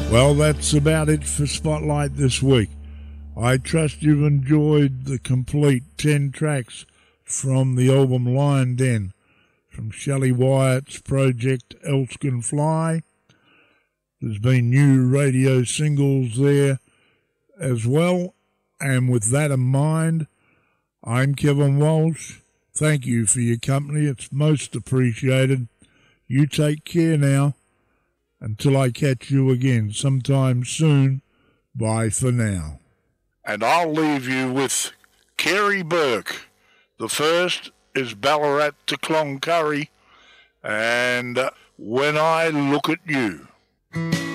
Well, that's about it for Spotlight this week. I trust you've enjoyed the complete 10 tracks from the album Lion Den, from Shelley Wyatt's project Else Can Fly. There's been new radio singles there as well. And with that in mind, I'm Kevin Walsh. Thank you for your company. It's most appreciated. You take care now. Until I catch you again sometime soon, bye for now. And I'll leave you with Kerry Burke. The first is Ballarat to Cloncurry, and When I Look at You.